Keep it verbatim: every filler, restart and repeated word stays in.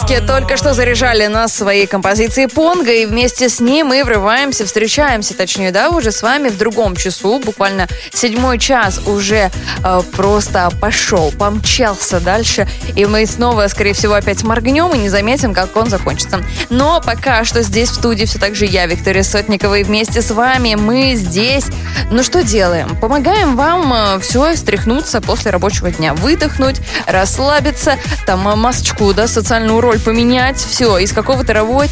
Лиски только что заряжали нас своей композицией Понго, и вместе с ним мы врываемся, встречаемся, точнее, да, уже с вами в другом часу. Буквально седьмой час уже э, просто пошел, помчался дальше, и мы снова, скорее всего, опять моргнем и не заметим, как он закончится. Но пока что здесь в студии все так же я, Виктория Сотникова, и вместе с вами мы здесь. Ну что делаем? Помогаем вам э, все стряхнуться после рабочего дня, выдохнуть, расслабиться, там масочку, да, социальную роль поменять, все, из какого-то рабо-